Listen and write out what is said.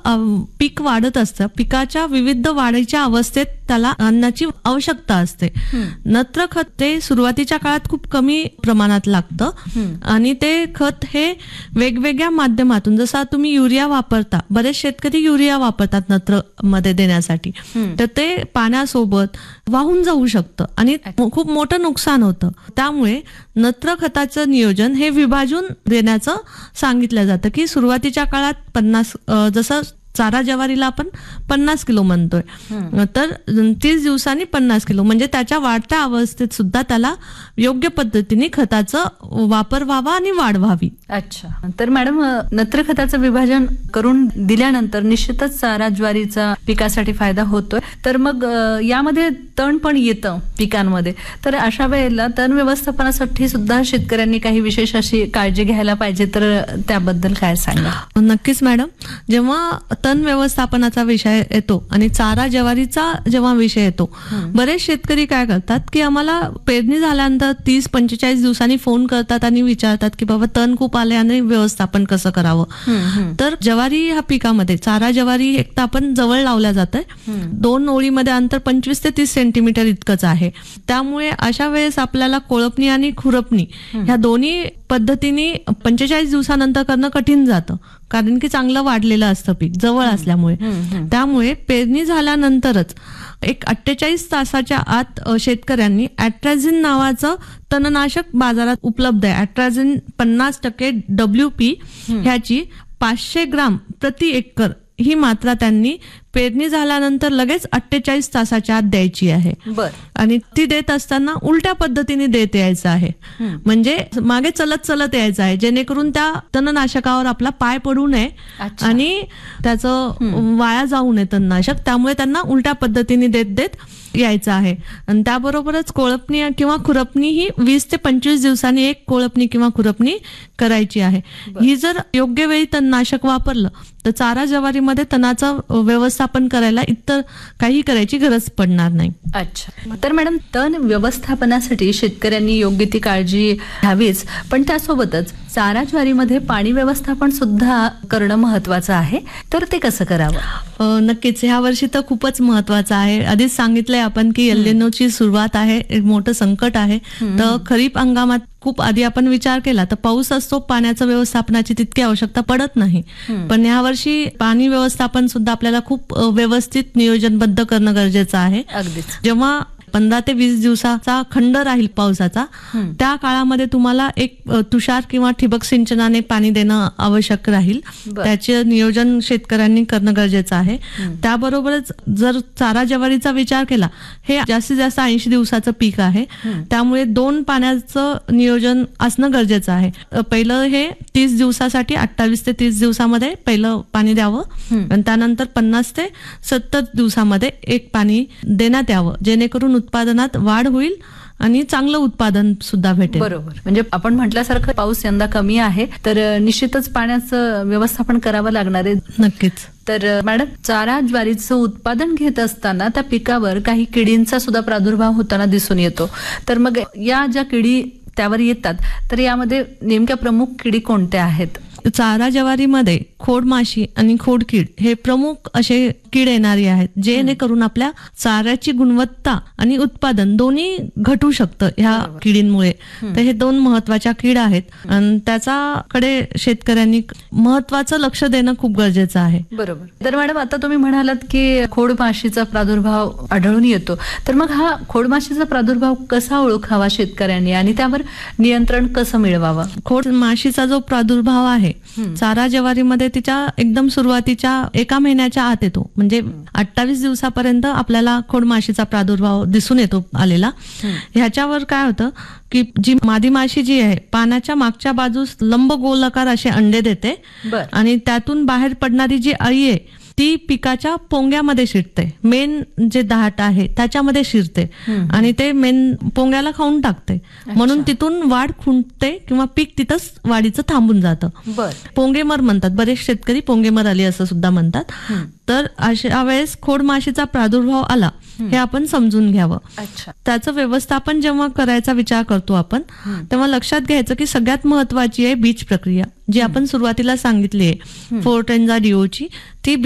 पीक वाढत असतं, पिकाच्या विविध वाढीच्या अवस्थेत त्याला अन्नाची आवश्यकता असते. नत्र खत ते सुरुवातीच्या काळात खूप कमी प्रमाणात लागतं आणि ते खत हे वेगवेगळ्या माध्यमातून, जसा तुम्ही युरिया वापरता, बरेच शेतकरी युरिया वापरतात नत्र मध्ये देण्यासाठी, तर ते पाण्यासोबत वाहून जाऊ शकतं आणि खूप मोठं नुकसान होतं. त्यामुळे नत्र खताचं नियोजन हे विभाजून देण्याचं सांगितलं जातं, की सुरुवातीच्या काळात 50, जसं चारा ज्वारीला आपण 50 किलो म्हणतोय, तर 30 दिवसांनी 50 किलो, म्हणजे त्याच्या वाढत्या अवस्थेत सुद्धा त्याला योग्य पद्धतीने खताचा वापर व्हावा आणि वाढ व्हावी. अच्छा, तर मॅडम नत्र खताचं विभाजन करून दिल्यानंतर निश्चितच चारा ज्वारीचा पिकासाठी फायदा होतोय. तर मग यामध्ये तण पण येतं पिकांमध्ये, तर अशा वेळेला तण व्यवस्थापनासाठी सुद्धा शेतकऱ्यांनी काही विशेष अशी काळजी घ्यायला पाहिजे, तर त्याबद्दल काय सांगा? नक्कीच मॅडम, जेव्हा तण व्यवस्थापनाचा विषय येतो आणि चारा ज्वारीचा जेव्हा विषय येतो, बरेच शेतकरी काय करतात की आम्हाला पेरणी झाल्यानंतर 30-45 दिवसांनी फोन करतात आणि विचारतात की बाबा तण खूप आले आणि व्यवस्थापन कसं करावं. तर ज्वारी ह्या पिकामध्ये चारा ज्वारी एक तर आपण जवळ लावल्या जाते, 2 ओळीमध्ये अंतर 25 ते 30 सेंटीमीटर इतकंच आहे. त्यामुळे अशा वेळेस आपल्याला कोळपणी आणि खुरपणी ह्या दोन्ही पद्धतीने 45 दिवसानंतर करणं कठीण जातं, कारण की चांगलं वाढलेलं असतं पीक जवळ असल्यामुळे. त्यामुळे पेरणी झाल्यानंतरच एक 48 तासाच्या आत शेतकऱ्यांनी ॲट्राझिन नावाचं तणनाशक बाजारात उपलब्ध आहे. ॲट्राझिन 50% WP ह्याची 500 ग्राम प्रति एकर ही मात्रा त्यांनी पेरणी झाल्यानंतर लगेच 48 तासाच्या आत द्यायची आहे. आणि ती देत असताना उलट्या पद्धतीने देत यायचं आहे, म्हणजे मागे चलत यायचं आहे, जेणेकरून त्या तणनाशकावर आपला पाय पडू नये आणि त्याचं वाया जाऊ नये तणनाशक. त्यामुळे त्यांना उलट्या पद्धतीने देत यायचं आहे. आणि त्याबरोबरच कोळपणी किंवा खुरपणी ही 20 ते 25 दिवसांनी एक कोळपणी किंवा खुरपणी करायची आहे. ही जर योग्य वेळी तणनाशक वापरलं तर चारा ज्वारीमध्ये तणाचं व्यवस्थापन करायला इतर काही करायची गरज पडणार नाही. अच्छा, तर मॅडम तण व्यवस्थापनासाठी शेतकऱ्यांनी योग्य ती काळजी घ्यावीच, पण त्यासोबतच चारा ज्वारीमध्ये पाणी व्यवस्थापन सुद्धा करणं महत्वाचं आहे, तर ते कसं करावं? नक्कीच, ह्या वर्षी तर खूपच महत्वाचं आहे. आधीच सांगितलंय आपण की एल निनोची सुरुवात आहे, एक मोठं संकट आहे. तर खरीप हंगामात खूप आधी आपण विचार केला तर पाऊस असतो, पाण्याच्या व्यवस्थापनाची तितकी आवश्यकता पडत नाही. पण यावर्षी पाणी व्यवस्थापन सुद्धा आपल्याला खूप व्यवस्थित नियोजनबद्ध करणं गरजेचं आहे. जेव्हा 15 ते 20 दिवसाचा खंड राहील पावसाचा, त्या काळामध्ये तुम्हाला एक तुषार किंवा ठिबक सिंचनाने पाणी देणं आवश्यक राहील. त्याचे नियोजन शेतकऱ्यांनी करणं गरजेचं आहे. त्याबरोबरच जर चारा ज्वारीचा विचार केला, हे जास्तीत जास्त 80 दिवसाचं पीक आहे, त्यामुळे 2 पाण्याचं नियोजन असणं गरजेचं आहे. पहिलं हे 30 दिवसासाठी 28 ते 30 दिवसामध्ये पहिलं पाणी द्यावं आणि त्यानंतर 50 ते 70 दिवसामध्ये एक पाणी देण्यात यावं, जेणेकरून उत्पादनात वाढ होईल आणि चांगलं उत्पादन सुद्धा भेटेल. बरोबर, म्हणजे आपण म्हटल्यासारखं पाऊस यंदा कमी आहे, तर निश्चितच पाण्याचं व्यवस्थापन करावं लागणार आहे. नक्कीच. तर मॅडम, चारा ज्वारीचं उत्पादन घेत असताना त्या पिकावर काही किडींचा सुद्धा प्रादुर्भाव होताना दिसून येतो, तर मग या ज्या किडी त्यावर येतात, तर यामध्ये नेमक्या प्रमुख किडी कोणत्या आहेत? चारा ज्वारीमध्ये खोडमाशी आणि खोडकीड हे प्रमुख असे कीड येणारी आहेत, जेणेकरून आपल्या चाऱ्याची गुणवत्ता आणि उत्पादन दोन्ही घटू शकतं ह्या किडींमुळे. तर हे 2 महत्वाच्या कीड आहेत आणि त्याच्याकडे शेतकऱ्यांनी महत्वाचं लक्ष देणं खूप गरजेचं आहे. बरोबर. तर मॅडम, आता तुम्ही म्हणालात की खोडमाशीचा प्रादुर्भाव आढळून येतो, तर मग हा खोडमाशीचा प्रादुर्भाव कसा ओळखावा शेतकऱ्यांनी आणि त्यावर नियंत्रण कसं मिळवावं? खोडमाशीचा जो प्रादुर्भाव आहे चारा ज्वारीमध्ये तिच्या एकदम सुरुवातीच्या 1 महिन्याच्या आत येतो, म्हणजे 28 दिवसापर्यंत आपल्याला खोडमाशीचा प्रादुर्भाव दिसून येतो आलेला. ह्याच्यावर काय होतं की जी मादी माशी जी आहे, पानाच्या मागच्या बाजूस लंब गोलाकार असे अंडे देते आणि त्यातून बाहेर पडणारी जी अळी आहे ती पिकाच्या पोंग्यामध्ये शिरते, मेन जे दाट आहे त्याच्यामध्ये शिरते आणि ते मेन पोंग्याला खाऊन टाकते. म्हणून तिथून वाढ खुंटते किंवा पीक तिथंच वाढीचं थांबून जातं. पोंगेमर म्हणतात, बरेच शेतकरी पोंगेमर आली असं सुद्धा म्हणतात. तर अशा वेळेस खोडमाशीचा प्रादुर्भाव आला हे आपण समजून घ्यावं. त्याचं व्यवस्थापन जेव्हा करायचा विचार करतो आपण, तेव्हा लक्षात घ्यायचं की सगळ्यात महत्वाची आहे बीज प्रक्रिया, जी आपण सुरुवातीला सांगितली आहे 4-10 DOची. ती